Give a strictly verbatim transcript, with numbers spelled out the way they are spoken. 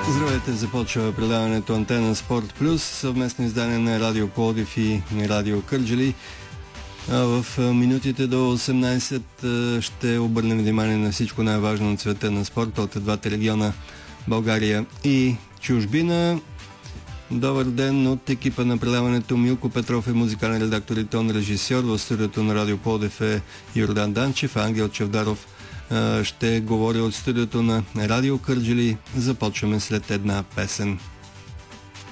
Здравейте, започва предаването Антена Спорт Плюс, съвместно издание на Радио Пловдив и Радио Кърджали. В минутите до осемнайсет ще обърнем внимание на всичко най-важно на света на спорта от двата региона България и чужбина. Добър ден от екипа на предаването. Милко Петров е музикален редактор и тон режисьор. В студиото на Радио Пловдив е Йордан Данчев. Ангел Чавдаров ще говори от студиото на Радио Кърджали. Започваме след една песен.